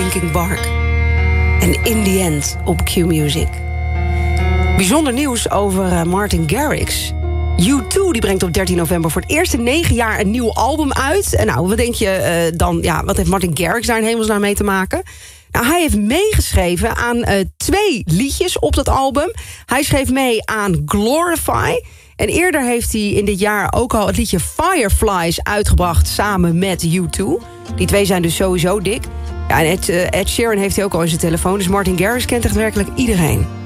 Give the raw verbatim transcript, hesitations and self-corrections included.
Linkin Park. En In The End op Q-Music. Bijzonder nieuws over uh, Martin Garrix. U twee die brengt op dertien november voor het eerst in negen jaar een nieuw album uit. En nou, wat denk je uh, dan? Ja, wat heeft Martin Garrix daar in hemelsnaam mee te maken? Nou, hij heeft meegeschreven aan uh, twee liedjes op dat album. Hij schreef mee aan Glorify. En eerder heeft hij in dit jaar ook al het liedje Fireflies uitgebracht samen met U twee. Die twee zijn dus sowieso dik. Ja, en Ed, uh, Ed Sheeran heeft hij ook al in zijn telefoon. Dus Martin Garrix kent echt werkelijk iedereen.